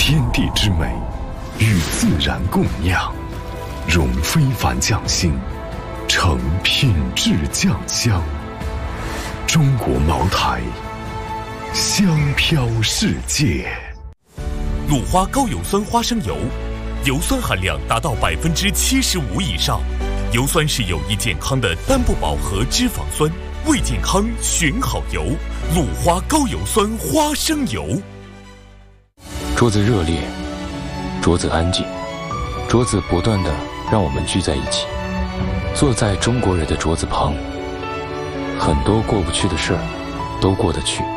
天地之美，与自然共酿，融非凡匠心，成品质酱香。中国茅台，香飘世界。 鲁花高油酸花生油，油酸含量达到75%以上，油酸是有益健康的单不饱和脂肪酸，为健康选好油。鲁花高油酸花生油。 桌子热烈，桌子安静，桌子不断地让我们聚在一起，坐在中国人的桌子旁，很多过不去的事儿都过得去。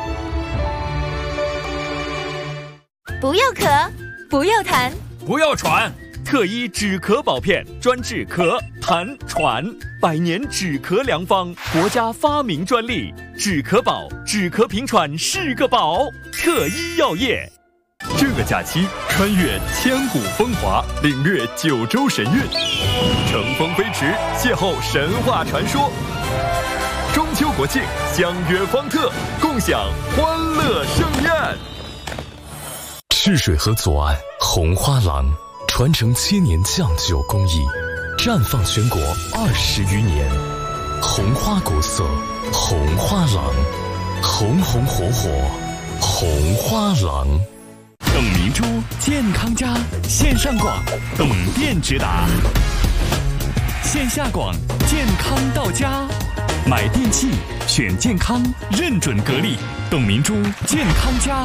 不要咳，不要痰， 不要喘，特医止咳保片，专治咳、痰、喘，100年止咳良方，国家发明专利，止咳宝，止咳平喘是个宝。特医药业。这个假期穿越千古风华，领略九州神韵，乘风飞驰，邂逅神话传说。中秋国庆相约方特，共享欢乐盛宴。 赤水河左岸红花廊，传承7年酱酒工艺，绽放全国20余年。红花国色，红花廊，红红火火，红花廊。 董明珠健康家线上广，董店直达；线下广，健康到家。买电器选健康，认准格力，董明珠健康家。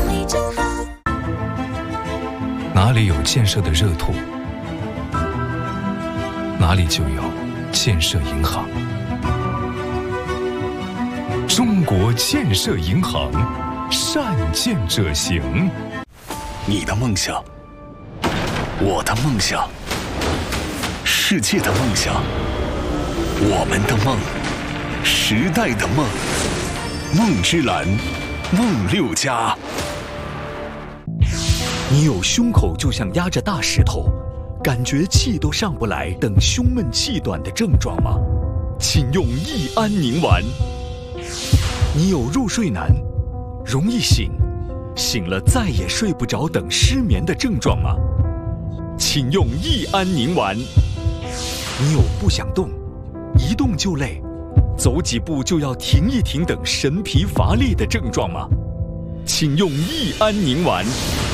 哪里有建设的热土，哪里就有建设银行。中国建设银行，善建者行。 你的梦想，我的梦想，世界的梦想，我们的梦，时代的梦。梦之蓝，梦6家。 你有胸口就像压着大石头，感觉气都上不来等胸闷气短的症状吗？请用益安宁丸。你有入睡难，容易醒，醒了再也睡不着等失眠的症状吗？请用益安宁丸。你有不想动，一动就累，走几步就要停一停等神疲乏力的症状吗？请用益安宁丸。